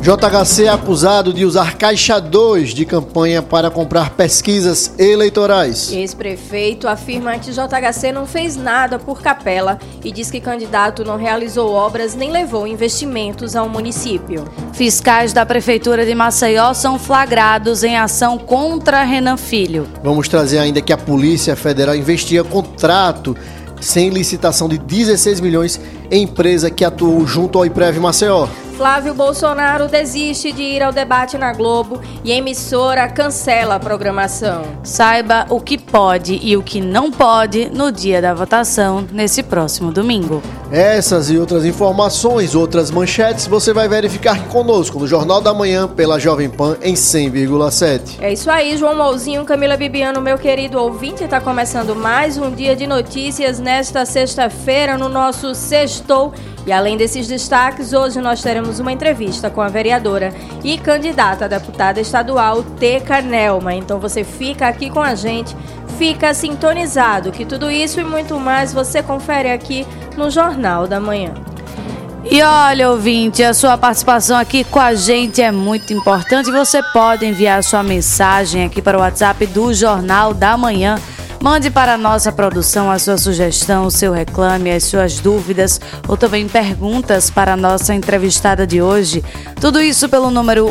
JHC é acusado de usar caixa 2 de campanha para comprar pesquisas eleitorais. Ex-prefeito afirma que JHC não fez nada por Capela e diz que candidato não realizou obras nem levou investimentos ao município. Fiscais da Prefeitura de Maceió são flagrados em ação contra Renan Filho. Vamos trazer ainda que a Polícia Federal investiga contrato sem licitação de 16 milhões em empresa que atuou junto ao IPREV Maceió. Flávio Bolsonaro desiste de ir ao debate na Globo e a emissora cancela a programação. Saiba o que pode e o que não pode no dia da votação, nesse próximo domingo. Essas e outras informações, outras manchetes, você vai verificar aqui conosco no Jornal da Manhã pela Jovem Pan em 100,7. É isso aí, João Mouzinho, Camila Bibiano, meu querido ouvinte. Está começando mais um dia de notícias nesta sexta-feira no nosso Sextou. E além desses destaques, hoje nós teremos uma entrevista com a vereadora e candidata a deputada estadual, Teca Nelma. Então você fica aqui com a gente, fica sintonizado, que tudo isso e muito mais você confere aqui no Jornal da Manhã. E olha, ouvinte, a sua participação aqui com a gente é muito importante. Você pode enviar sua mensagem aqui para o WhatsApp do Jornal da Manhã. Mande para a nossa produção a sua sugestão, o seu reclame, as suas dúvidas ou também perguntas para a nossa entrevistada de hoje. Tudo isso pelo número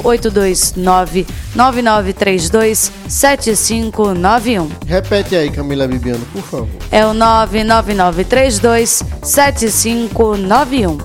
829-9932-7591. Repete aí, Camila Bibiano, por favor. É o 99932-7591.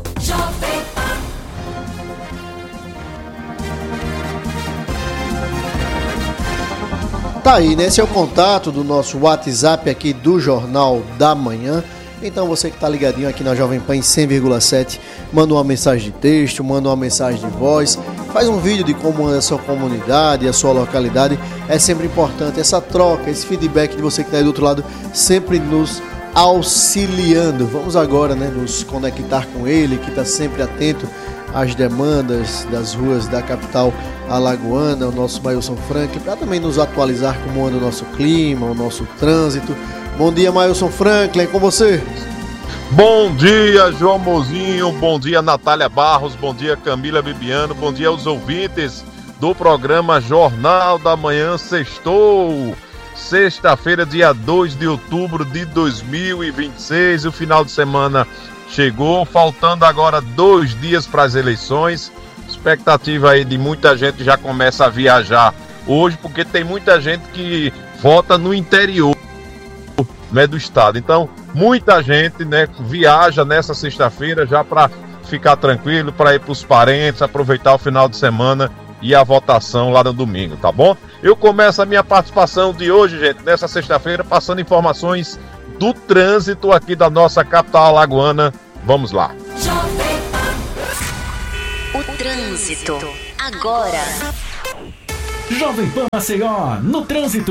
Tá aí, né? Esse é o contato do nosso WhatsApp aqui do Jornal da Manhã. Então você que tá ligadinho aqui na Jovem Pan em 100,7, manda uma mensagem de texto, manda uma mensagem de voz, faz um vídeo de como anda a sua comunidade, a sua localidade. É sempre importante essa troca, esse feedback de você que tá aí do outro lado, sempre nos auxiliando. Vamos agora, né, nos conectar com ele, que tá sempre atento às demandas das ruas da capital alagoana, o nosso Mailson Franklin, para também nos atualizar como anda o nosso clima, o nosso trânsito. Bom dia, Mailson Franklin, é com você. Bom dia, João Mozinho, bom dia, Natália Barros, bom dia, Camila Bibiano, bom dia aos ouvintes do programa Jornal da Manhã Sextou. Sexta-feira, dia 2 de outubro de 2026, o final de semana chegou, faltando agora 2 dias para as eleições. Expectativa aí de muita gente já começa a viajar hoje, porque tem muita gente que vota no interior, né, do estado. Então, muita gente, né, viaja nessa sexta-feira já para ficar tranquilo, para ir para os parentes, aproveitar o final de semana e a votação lá no domingo, tá bom? Eu começo a minha participação de hoje, gente, nessa sexta-feira, passando informações do trânsito aqui da nossa capital alagoana. Vamos lá. O trânsito agora. Jovem Pan Maceió no trânsito.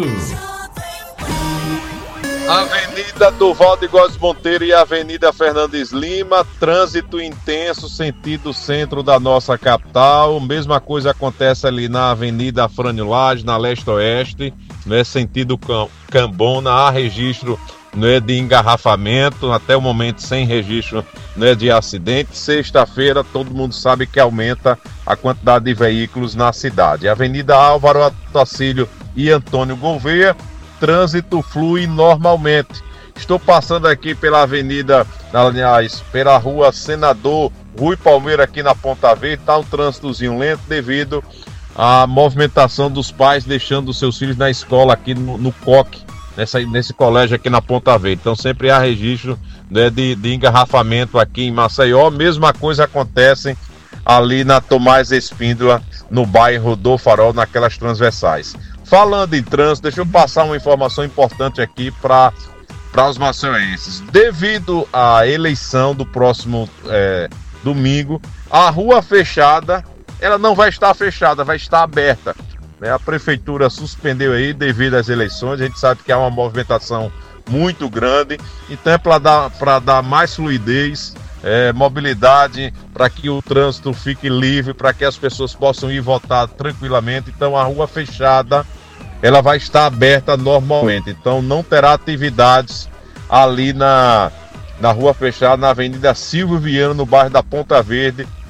Avenida Duvaldo Góes Monteiro e Avenida Fernandes Lima, trânsito intenso sentido centro da nossa capital. Mesma coisa acontece ali na Avenida Afrânio Lage, na leste-oeste, né, sentido Cambona. Há registro, né, de engarrafamento, até o momento sem registro, né, de acidente. Sexta-feira todo mundo sabe que aumenta a quantidade de veículos na cidade. Avenida Álvaro Otacílio e Antônio Gouveia, trânsito flui normalmente. Estou passando aqui pela avenida, aliás, pela rua Senador Rui Palmeira aqui na Ponta Verde. Está um trânsitozinho lento devido à movimentação dos pais deixando seus filhos na escola aqui no COC, nesse colégio aqui na Ponta Verde. Então sempre há registro, né, de engarrafamento aqui em Maceió. Mesma coisa acontece ali na Tomás Espíndola, no bairro do Farol, naquelas transversais. Falando em trânsito, deixa eu passar uma informação importante aqui para os maceioenses. Devido à eleição do próximo domingo, a rua fechada, ela não vai estar fechada, vai estar aberta. A prefeitura suspendeu aí devido às eleições. A gente sabe que há uma movimentação muito grande, então é para dar mais fluidez, mobilidade, para que o trânsito fique livre, para que as pessoas possam ir votar tranquilamente. Então a rua fechada, ela vai estar aberta normalmente, então não terá atividades ali na rua fechada, na Avenida Silvio Viana, no bairro da Ponta Verde,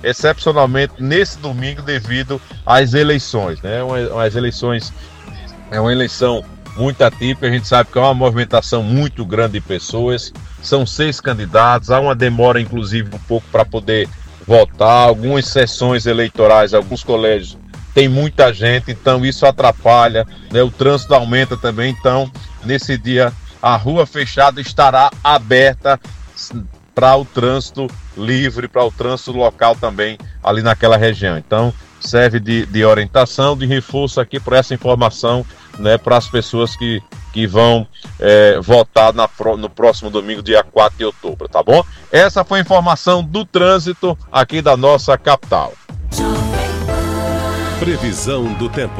excepcionalmente nesse domingo devido às eleições, né? As eleições é uma eleição muito atípica, a gente sabe que é uma movimentação muito grande de pessoas, são 6 candidatos, há uma demora inclusive um pouco para poder votar, algumas sessões eleitorais, alguns colégios tem muita gente, então isso atrapalha, né? O trânsito aumenta também, então nesse dia a rua fechada estará aberta para o trânsito livre, para o trânsito local também ali naquela região. Então serve de orientação, de reforço aqui para essa informação, né, para as pessoas que vão votar no próximo domingo, dia 4 de outubro, tá bom? Essa foi a informação do trânsito aqui da nossa capital. Previsão do tempo.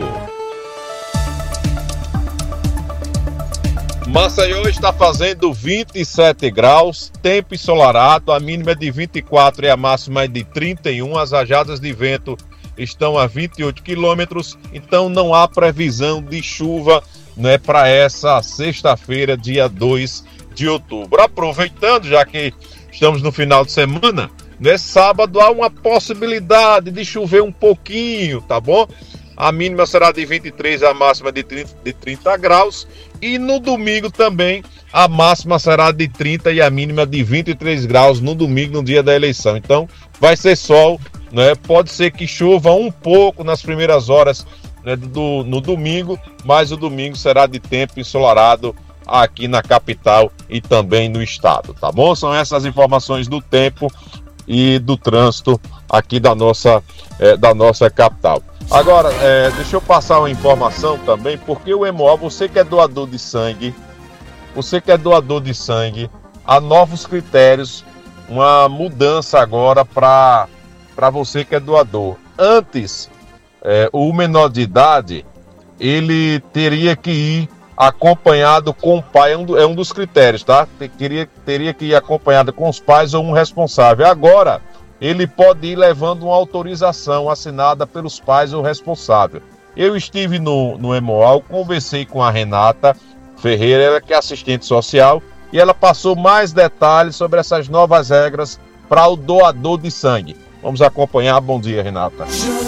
Maceió está fazendo 27 graus, tempo ensolarado, a mínima é de 24 e a máxima é de 31, as rajadas de vento estão a 28 quilômetros, então não há previsão de chuva, né, para essa sexta-feira, dia 2 de outubro. Aproveitando, já que estamos no final de semana, né, sábado há uma possibilidade de chover um pouquinho, tá bom? A mínima será de 23, a máxima de 30 graus. E no domingo também a máxima será de 30 e a mínima de 23 graus no domingo, no dia da eleição. Então vai ser sol, né? Pode ser que chova um pouco nas primeiras horas, né, no domingo, mas o domingo será de tempo ensolarado aqui na capital e também no estado, tá bom? São essas informações do tempo e do trânsito aqui da nossa capital. Agora, deixa eu passar uma informação também, porque o Hemoal, você que é doador de sangue, há novos critérios, uma mudança agora para você que é doador. Antes, o menor de idade, ele teria que ir acompanhado com o pai, é um dos critérios, tá? Teria que ir acompanhado com os pais ou um responsável. Agora, ele pode ir levando uma autorização assinada pelos pais ou responsável. Eu estive no Hemoal, conversei com a Renata Ferreira, ela que é assistente social, e ela passou mais detalhes sobre essas novas regras para o doador de sangue. Vamos acompanhar. Bom dia, Renata.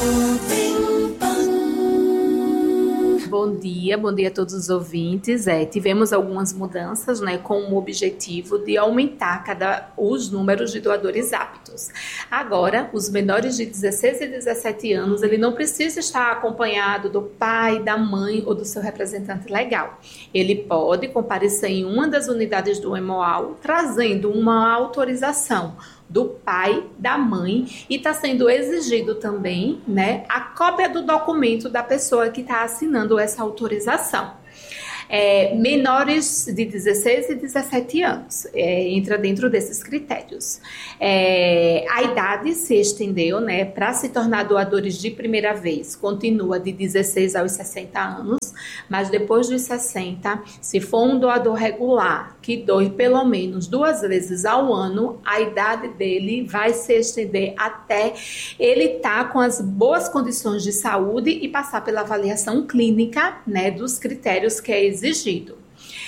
Bom dia a todos os ouvintes. Tivemos algumas mudanças, né, com o objetivo de aumentar os números de doadores aptos. Agora, os menores de 16 e 17 anos, ele não precisa estar acompanhado do pai, da mãe ou do seu representante legal. Ele pode comparecer em uma das unidades do Hemoal, trazendo uma autorização do pai, da mãe, e está sendo exigido também, né, a cópia do documento da pessoa que está assinando essa autorização. Menores de 16 e 17 anos, entra dentro desses critérios. A idade se estendeu, né, para se tornar doadores de primeira vez, continua de 16 aos 60 anos, mas depois dos 60, se for um doador regular, que doe pelo menos 2 vezes ao ano, a idade dele vai se estender até ele estar com as boas condições de saúde e passar pela avaliação clínica, né, dos critérios que é exigido.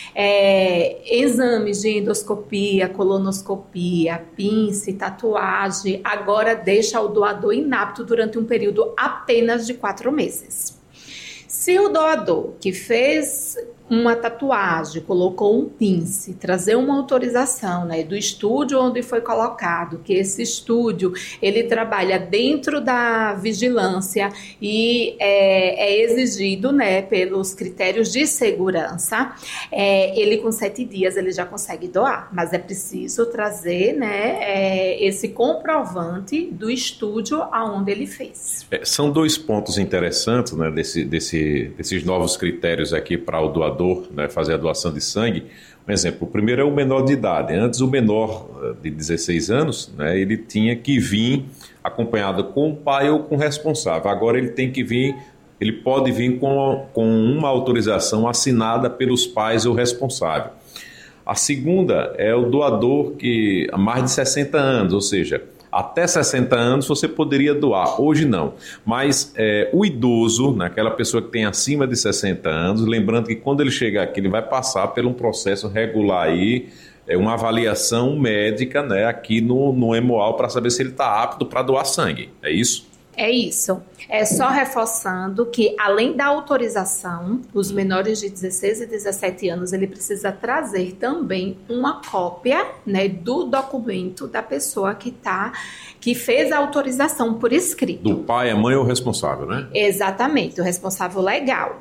Exames de endoscopia, colonoscopia, pince, tatuagem, agora deixa o doador inapto durante um período apenas de 4 meses. Se o doador que fez uma tatuagem, colocou um pince, trazer uma autorização, né, do estúdio onde foi colocado, que esse estúdio, ele trabalha dentro da vigilância e é exigido, né, pelos critérios de segurança, ele com 7 dias ele já consegue doar, mas é preciso trazer, né, esse comprovante do estúdio aonde ele fez. São 2 pontos interessantes, né, desses novos critérios aqui para o doador, né, fazer a doação de sangue. Um exemplo, o primeiro é o menor de idade. Antes, o menor de 16 anos, né, ele tinha que vir acompanhado com o pai ou com o responsável. Agora ele tem que vir, ele pode vir com uma autorização assinada pelos pais ou responsável. A segunda é o doador que há mais de 60 anos, ou seja, até 60 anos você poderia doar, hoje não. Mas o idoso, né, aquela pessoa que tem acima de 60 anos, lembrando que quando ele chegar aqui, ele vai passar por um processo regular aí, uma avaliação médica, né, aqui no Hemoal para saber se ele está apto para doar sangue. É isso? É isso. É só reforçando que, além da autorização, os menores de 16 e 17 anos, ele precisa trazer também uma cópia, né, do documento da pessoa que fez a autorização por escrito. Do pai, a mãe ou o responsável, né? Exatamente, o responsável legal.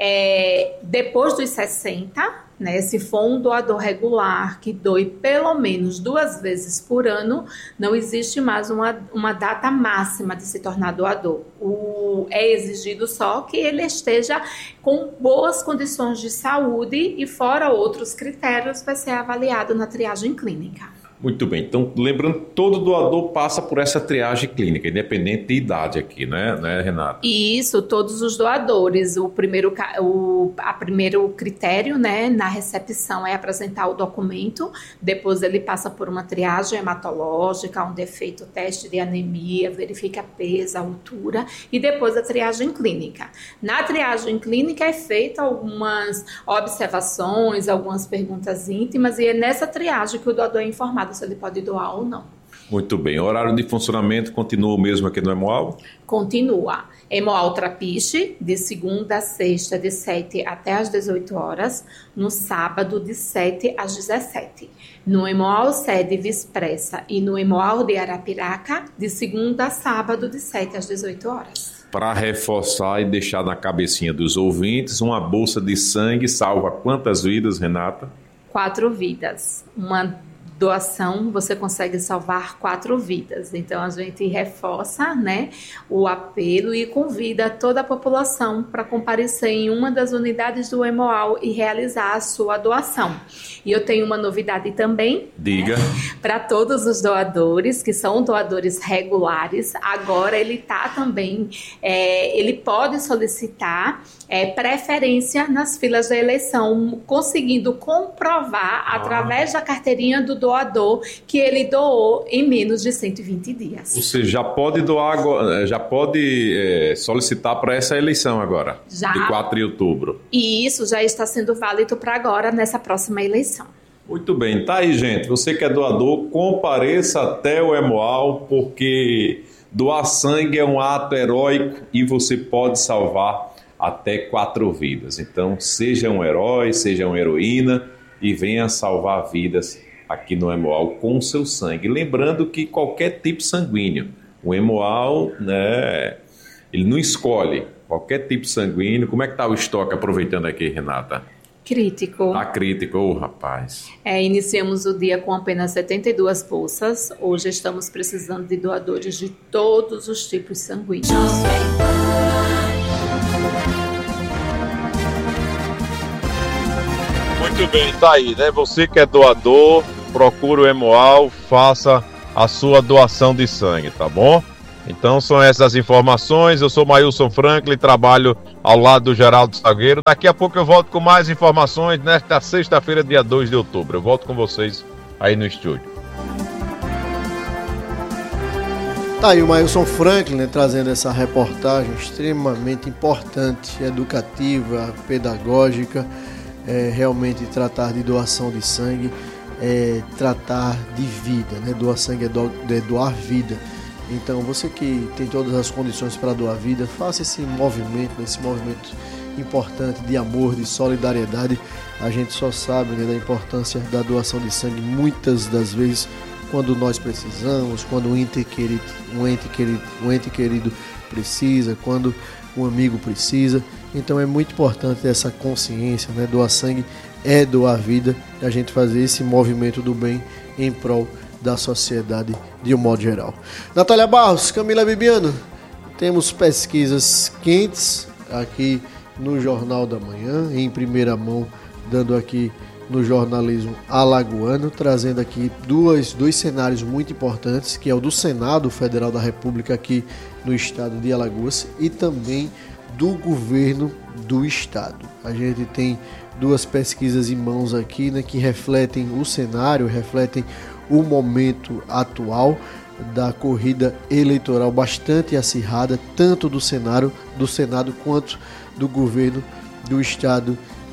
Depois dos 60, né, se for um doador regular que doe pelo menos 2 vezes por ano, não existe mais uma data máxima de se tornar doador. É exigido só que ele esteja com boas condições de saúde e, fora outros critérios, vai ser avaliado na triagem clínica. Muito bem, então lembrando, todo doador passa por essa triagem clínica, independente de idade aqui, né Renata? Isso, todos os doadores. O primeiro critério, né, na recepção é apresentar o documento, depois ele passa por uma triagem hematológica, onde é feito o teste de anemia, verifica peso, altura, e depois a triagem clínica. Na triagem clínica é feita algumas observações, algumas perguntas íntimas, e é nessa triagem que o doador é informado se ele pode doar ou não. Muito bem. O horário de funcionamento continua o mesmo aqui no Hemoal? Continua. Hemoal Trapiche, de segunda a sexta, de 7 até às 18 horas, no sábado, de 7 às 17. No Hemoal Sede Vispressa e no Hemoal de Arapiraca, de segunda a sábado, de 7 às 18 horas. Para reforçar e deixar na cabecinha dos ouvintes, uma bolsa de sangue salva quantas vidas, Renata? 4 vidas. Uma doação, você consegue salvar 4 vidas. Então, a gente reforça, né, o apelo e convida toda a população para comparecer em uma das unidades do Hemoal e realizar a sua doação. E eu tenho uma novidade também. Diga. Né, para todos os doadores, que são doadores regulares, agora ele está também, ele pode solicitar preferência nas filas da eleição, conseguindo comprovar através da carteirinha do doador que ele doou em menos de 120 dias. Você já pode doar, já pode solicitar para essa eleição agora, já, de 4 de outubro. E isso já está sendo válido para agora, nessa próxima eleição. Muito bem, tá aí, gente. Você que é doador, compareça até o Hemoal, porque doar sangue é um ato heróico e você pode salvar até 4 vidas. Então, seja um herói, seja uma heroína e venha salvar vidas aqui no Hemoal com o seu sangue. Lembrando que qualquer tipo sanguíneo, o Hemoal, né, ele não escolhe qualquer tipo sanguíneo. Como é que está o estoque, aproveitando aqui, Renata? Crítico. Tá crítico, rapaz. Iniciamos o dia com apenas 72 bolsas. Hoje estamos precisando de doadores de todos os tipos sanguíneos. Muito bem, tá aí, né? Você que é doador, procura o Hemoal, faça a sua doação de sangue, tá bom? Então são essas as informações. Eu sou Mailson Franklin, trabalho ao lado do Geraldo Salgueiro. Daqui a pouco eu volto com mais informações nesta sexta-feira, dia 2 de outubro. Eu volto com vocês aí no estúdio. Tá aí o Mailson Franklin, né, trazendo essa reportagem extremamente importante, educativa, pedagógica. Realmente tratar de doação de sangue é tratar de vida, né? Doar sangue é doar vida. Então, você que tem todas as condições para doar vida, faça esse movimento importante de amor, de solidariedade. A gente só sabe, né, da importância da doação de sangue muitas das vezes quando nós precisamos, quando um ente querido precisa, quando um amigo precisa. Então é muito importante essa consciência, né? Doar sangue é doar vida, a gente fazer esse movimento do bem em prol da sociedade de um modo geral. Natália Barros, Camila Bibiano, temos pesquisas quentes aqui no Jornal da Manhã, em primeira mão, dando aqui no jornalismo alagoano, trazendo aqui dois cenários muito importantes, que é o do Senado Federal da República aqui no estado de Alagoas e também do governo do estado. A gente tem 2 pesquisas em mãos aqui, né, que refletem o cenário, refletem o momento atual da corrida eleitoral bastante acirrada, tanto do Senado quanto do governo do estado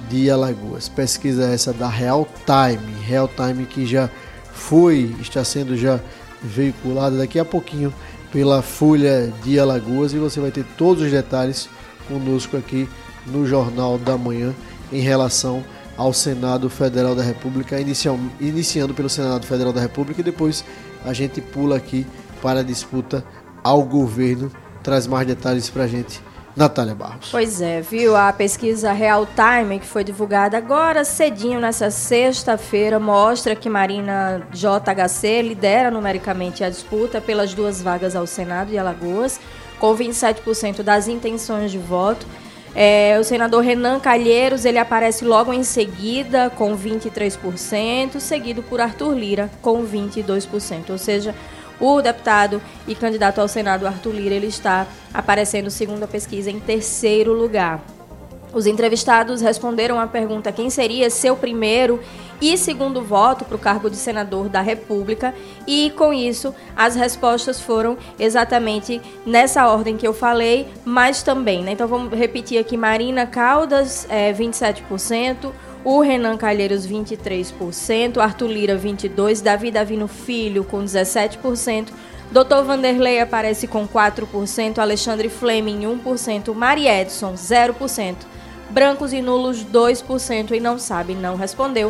de Alagoas. Pesquisa essa da Real Time que está sendo já veiculada daqui a pouquinho pela Folha de Alagoas, e você vai ter todos os detalhes conosco aqui no Jornal da Manhã em relação ao Senado Federal da República, iniciando pelo Senado Federal da República, e depois a gente pula aqui para a disputa ao governo. Traz mais detalhes para a gente, Natália Barros. Pois é, viu? A pesquisa Real Time, que foi divulgada agora cedinho, nessa sexta-feira, mostra que Marina JHC lidera numericamente a disputa pelas 2 vagas ao Senado de Alagoas, com 27% das intenções de voto. O senador Renan Calheiros, ele aparece logo em seguida com 23%, seguido por Arthur Lira com 22%. Ou seja, o deputado e candidato ao Senado Arthur Lira, ele está aparecendo, segundo a pesquisa, em terceiro lugar. Os entrevistados responderam à pergunta quem seria seu primeiro e segundo voto para o cargo de senador da República, e com isso as respostas foram exatamente nessa ordem que eu falei, mas também, né? Então vamos repetir aqui: Marina Caldas, 27%, o Renan Calheiros, 23%, Arthur Lira, 22%, Davi Davino Filho, com 17%, Dr. Vanderlei aparece com 4%, Alexandre Fleming, 1%, Mari Edson, 0%, brancos e nulos, 2%, e não sabe, não respondeu,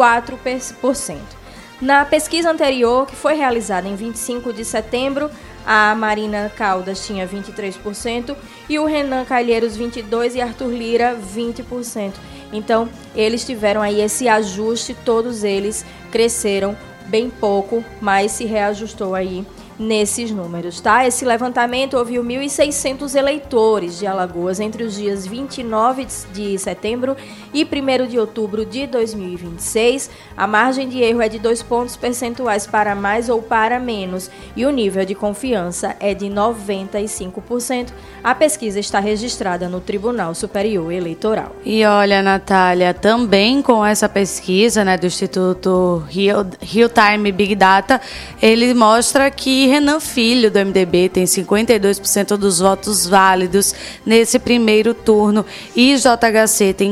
4%. Na pesquisa anterior, que foi realizada em 25 de setembro, a Marina Caldas tinha 23% e o Renan Calheiros 22% e Arthur Lira 20%. Então, eles tiveram aí esse ajuste, todos eles cresceram bem pouco, mas se reajustou aí nesses números, tá? Esse levantamento ouviu 1.600 eleitores de Alagoas entre os dias 29 de setembro e 1º de outubro de 2026. A margem de erro é de 2 pontos percentuais para mais ou para menos e o nível de confiança é de 95%. A pesquisa está registrada no Tribunal Superior Eleitoral. E olha, Natália, também com essa pesquisa, né, do Instituto Real Time Big Data, ele mostra que Renan Filho, do MDB, tem 52% dos votos válidos nesse primeiro turno e JHC tem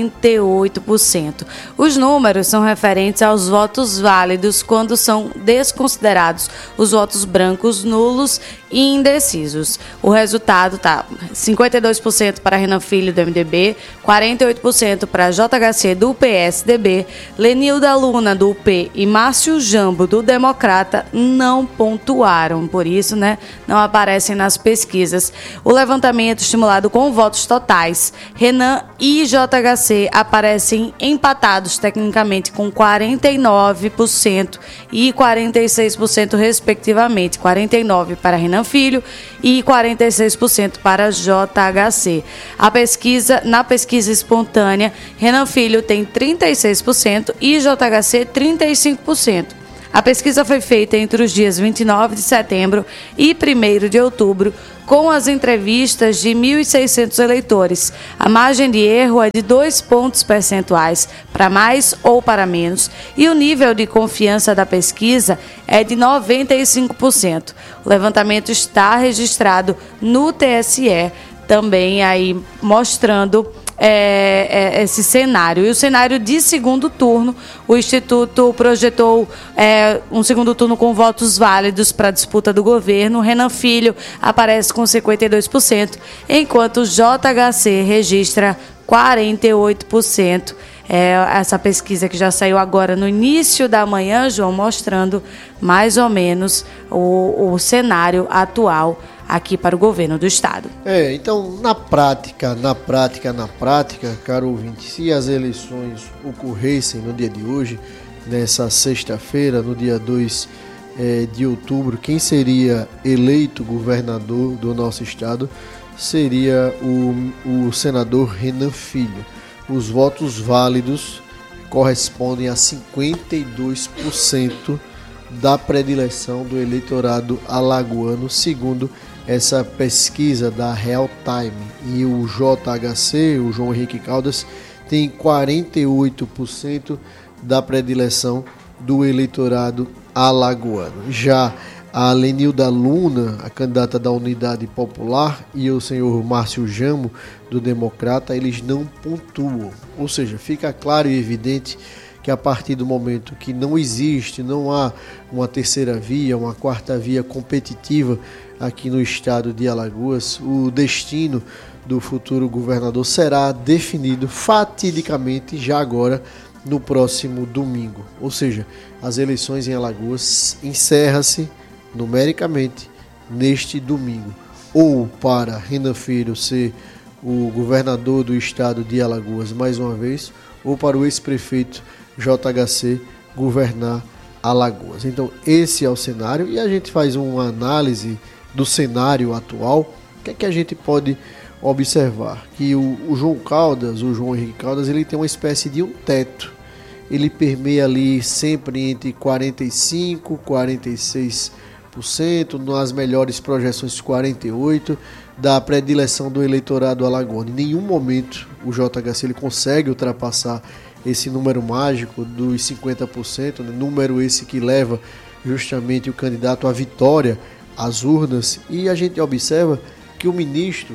48%. Os números são referentes aos votos válidos quando são desconsiderados os votos brancos, nulos e indecisos. O resultado tá 52% para Renan Filho, do MDB, 48% para JHC, do PSDB, Lenilda Luna, do UP, e Márcio Jambo, do Democrata, não pontuaram. Por isso, né, não aparecem nas pesquisas. O levantamento estimulado com votos totais, Renan e JHC aparecem empatados tecnicamente com 49% e 46% respectivamente. 49% para Renan Filho e 46% para JHC. Na pesquisa espontânea, Renan Filho tem 36% e JHC 35%. A pesquisa foi feita entre os dias 29 de setembro e 1º de outubro, com as entrevistas de 1.600 eleitores. A margem de erro é de 2 pontos percentuais, para mais ou para menos, e o nível de confiança da pesquisa é de 95%. O levantamento está registrado no TSE, também aí mostrando esse cenário. E o cenário de segundo turno, o Instituto projetou um segundo turno com votos válidos para a disputa do governo. Renan Filho aparece com 52%, enquanto o JHC registra 48%. Essa pesquisa que já saiu agora no início da manhã, João, mostrando mais ou menos o cenário atual aqui para o governo do estado. Então, na prática, caro ouvinte, se as eleições ocorressem no dia de hoje, nessa sexta-feira, no dia 2 de outubro, quem seria eleito governador do nosso estado seria o senador Renan Filho. Os votos válidos correspondem a 52% da predileção do eleitorado alagoano, segundo essa pesquisa da Real Time. E o JHC, o João Henrique Caldas, tem 48% da predileção do eleitorado alagoano. Já a Lenilda Luna, a candidata da Unidade Popular, e o senhor Márcio Jamo, do Democrata, eles não pontuam. Ou seja, fica claro e evidente que a partir do momento que não existe, não há uma terceira via, uma quarta via competitiva aqui no estado de Alagoas, o destino do futuro governador será definido fatidicamente já agora no próximo domingo. Ou seja, as eleições em Alagoas encerram-se numericamente neste domingo, ou para Renan Filho ser o governador do estado de Alagoas mais uma vez, ou para o ex-prefeito JHC governar Alagoas. Então esse é o cenário, e a gente faz uma análise do cenário atual. O que é que a gente pode observar? Que o João Henrique Caldas, ele tem uma espécie de um teto. Ele permeia ali sempre entre 45%, 46%, nas melhores projeções 48%, da predileção do eleitorado alagoano. Em nenhum momento o JHC ele consegue ultrapassar esse número mágico dos 50%, né? Número esse que leva justamente o candidato à vitória às urnas. E a gente observa que o ministro,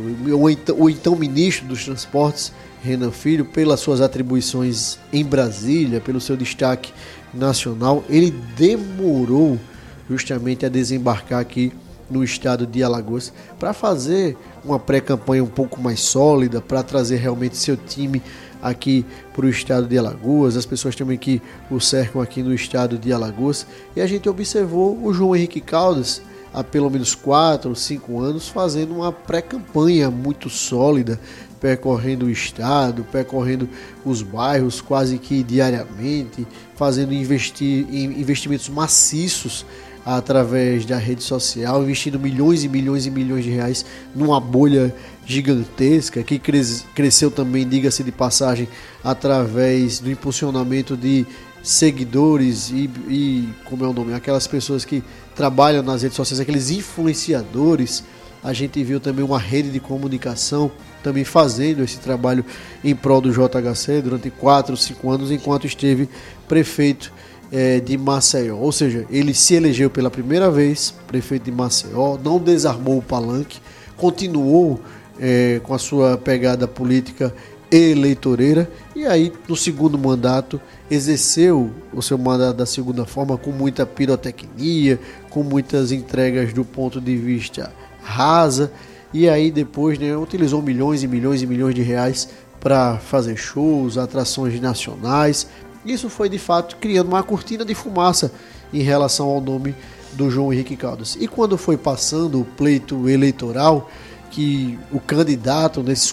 o então ministro dos Transportes, Renan Filho, pelas suas atribuições em Brasília, pelo seu destaque nacional, ele demorou justamente a desembarcar aqui no estado de Alagoas para fazer uma pré-campanha um pouco mais sólida, para trazer realmente seu time aqui para o estado de Alagoas, as pessoas também que o cercam aqui no estado de Alagoas. E a gente observou o João Henrique Caldas há pelo menos 4 ou 5 anos fazendo uma pré-campanha muito sólida, percorrendo o estado, percorrendo os bairros quase que diariamente, fazendo investimentos maciços através da rede social, investindo milhões e milhões e milhões de reais numa bolha gigantesca que cresceu também, diga-se de passagem, através do impulsionamento de seguidores e como é o nome, aquelas pessoas que trabalham nas redes sociais, aqueles influenciadores. A gente viu também uma rede de comunicação também fazendo esse trabalho em prol do JHC durante 4 ou 5 anos, enquanto esteve prefeito de Maceió. Ou seja, ele se elegeu pela primeira vez prefeito de Maceió, não desarmou o palanque, continuou com a sua pegada política eleitoreira, e aí no segundo mandato exerceu o seu mandato da segunda forma, com muita pirotecnia, com muitas entregas do ponto de vista rasa, e aí depois, né, utilizou milhões e milhões e milhões de reais para fazer shows, atrações nacionais. Isso foi de fato criando uma cortina de fumaça em relação ao nome do João Henrique Caldas. E quando foi passando o pleito eleitoral, que o candidato nesses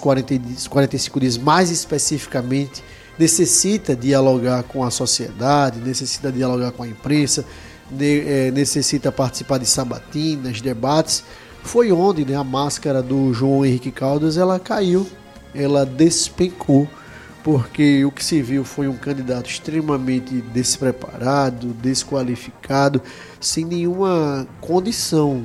45 dias mais especificamente necessita dialogar com a sociedade, necessita dialogar com a imprensa, necessita participar de sabatinas, debates, foi onde, né, a máscara do João Henrique Caldas ela caiu, ela despencou, porque o que se viu foi um candidato extremamente despreparado, desqualificado, sem nenhuma condição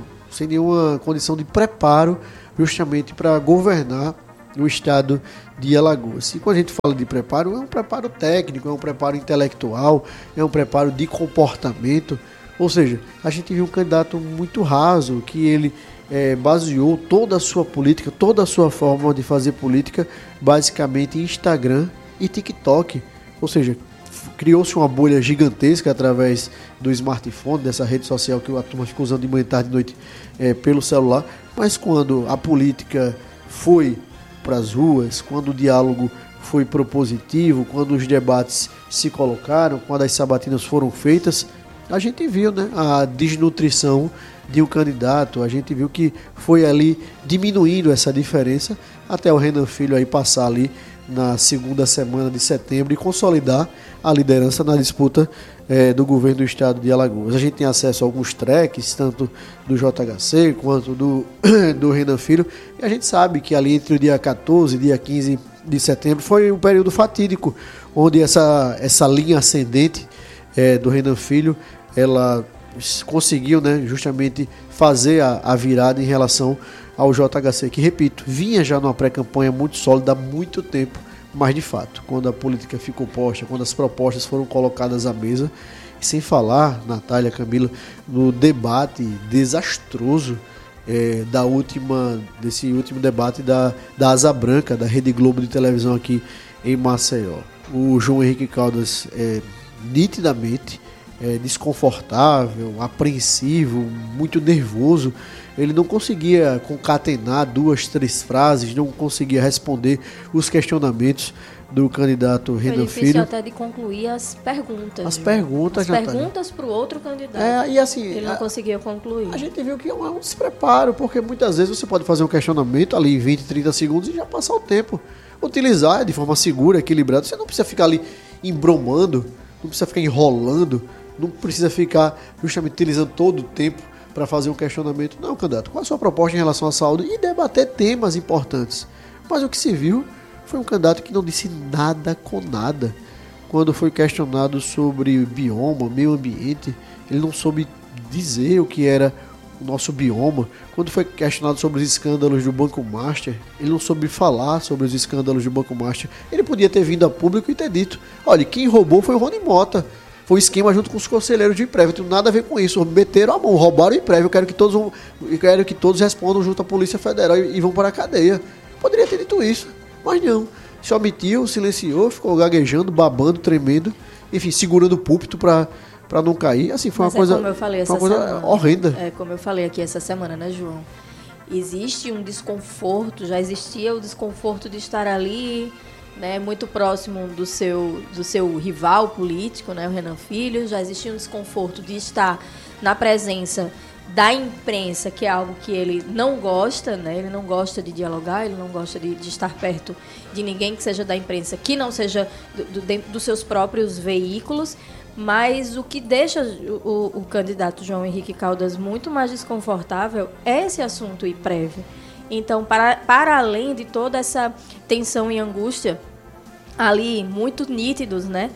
de preparo justamente para governar o estado de Alagoas. E quando a gente fala de preparo, é um preparo técnico, é um preparo intelectual, é um preparo de comportamento. Ou seja, a gente viu um candidato muito raso, que ele baseou toda a sua política, toda a sua forma de fazer política, basicamente em Instagram e TikTok. Ou seja, criou-se uma bolha gigantesca através do smartphone, dessa rede social que a turma fica usando de manhã, tarde e noite pelo celular. Mas quando a política foi para as ruas, quando o diálogo foi propositivo, quando os debates se colocaram, quando as sabatinas foram feitas, a gente viu, né, a desnutrição de um candidato. A gente viu que foi ali diminuindo essa diferença até o Renan Filho aí passar ali na segunda semana de setembro e consolidar a liderança na disputa do governo do estado de Alagoas. A gente tem acesso a alguns tracks, tanto do JHC quanto do Renan Filho, e a gente sabe que ali entre o dia 14 e dia 15 de setembro foi um período fatídico, onde essa linha ascendente do Renan Filho, ela conseguiu, né, justamente fazer a virada em relação ao JHC, que, repito, vinha já numa pré-campanha muito sólida há muito tempo, mas de fato, quando a política ficou posta, quando as propostas foram colocadas à mesa, E sem falar, Natália, Camila, no debate desastroso desse último debate da Asa Branca, da Rede Globo de televisão aqui em Maceió. O João Henrique Caldas nitidamente desconfortável, apreensivo, muito nervoso. Ele não conseguia concatenar 2, 3 frases, não conseguia responder os questionamentos do candidato Renan Filho. Foi difícil até de concluir as perguntas. As perguntas para o outro candidato. E assim, ele não conseguia concluir. A gente viu que é um despreparo, porque muitas vezes você pode fazer um questionamento ali em 20, 30 segundos e já passar o tempo. Utilizar de forma segura, equilibrada. Você não precisa ficar ali embromando, não precisa ficar enrolando, não precisa ficar justamente utilizando todo o tempo para fazer um questionamento. Não, candidato, qual a sua proposta em relação à saúde? E debater temas importantes. Mas o que se viu foi um candidato que não disse nada com nada. Quando foi questionado sobre bioma, meio ambiente, ele não soube dizer o que era o nosso bioma. Quando foi questionado sobre os escândalos do Banco Master, ele não soube falar sobre os escândalos do Banco Master. Ele podia ter vindo a público e ter dito: olha, quem roubou foi o Rony Mota. Foi um esquema junto com os conselheiros de Imprévio. Não tem nada a ver com isso. Meteram a mão, roubaram o Imprévio. Eu quero que todos respondam junto à Polícia Federal e vão para a cadeia. Poderia ter dito isso, mas não. Se omitiu, silenciou, ficou gaguejando, babando, tremendo, enfim, segurando o púlpito para não cair. Assim, foi uma coisa, como eu falei essa semana, horrenda. Como eu falei aqui essa semana, né, João? Existe um desconforto, já existia o desconforto de estar ali, né, muito próximo do seu rival político, né, o Renan Filho. Já existia um desconforto de estar na presença da imprensa, que é algo que ele não gosta, né? Ele não gosta de dialogar, ele não gosta de estar perto de ninguém que seja da imprensa, que não seja dos seus próprios veículos. Mas o que deixa o candidato João Henrique Caldas muito mais desconfortável é esse assunto prévio. Então, para além de toda essa tensão e angústia ali, muito nítidos, né?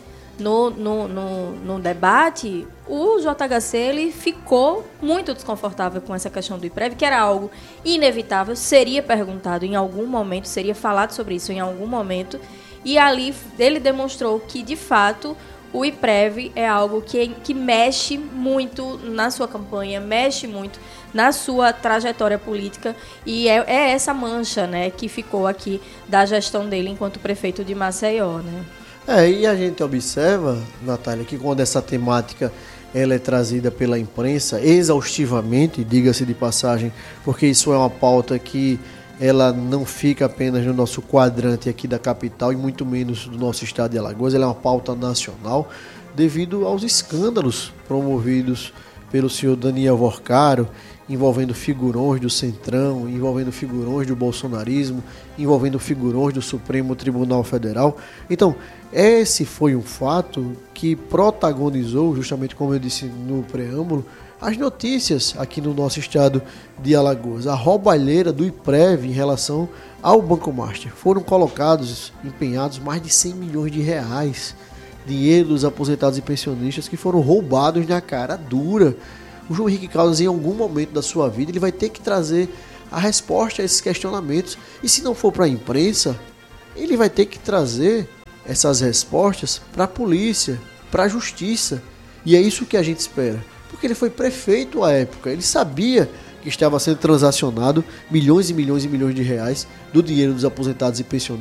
No debate, o JHC ele ficou muito desconfortável com essa questão do IPREV, que era algo inevitável, seria perguntado em algum momento, seria falado sobre isso em algum momento, e ali ele demonstrou que, de fato, o IPREV é algo que mexe muito na sua campanha, mexe muito na sua trajetória política, e é essa mancha, né, que ficou aqui da gestão dele enquanto prefeito de Maceió, né? E a gente observa, Natália, que quando essa temática ela é trazida pela imprensa exaustivamente, diga-se de passagem, porque isso é uma pauta que ela não fica apenas no nosso quadrante aqui da capital e muito menos do nosso estado de Alagoas, ela é uma pauta nacional devido aos escândalos promovidos pelo senhor Daniel Vorcaro, envolvendo figurões do Centrão, envolvendo figurões do bolsonarismo, envolvendo figurões do Supremo Tribunal Federal. Então, esse foi um fato que protagonizou, justamente como eu disse no preâmbulo, as notícias aqui no nosso estado de Alagoas. A roubalheira do IPREV em relação ao Banco Master. Foram colocados, empenhados mais de 100 milhões de reais, dinheiro dos aposentados e pensionistas que foram roubados na cara dura. O João Henrique Caldas, em algum momento da sua vida, ele vai ter que trazer a resposta a esses questionamentos. E se não for para a imprensa, ele vai ter que trazer essas respostas para a polícia, para a justiça. E é isso que a gente espera. Porque ele foi prefeito à época, ele sabia que estava sendo transacionado milhões e milhões e milhões de reais do dinheiro dos aposentados e pensionistas.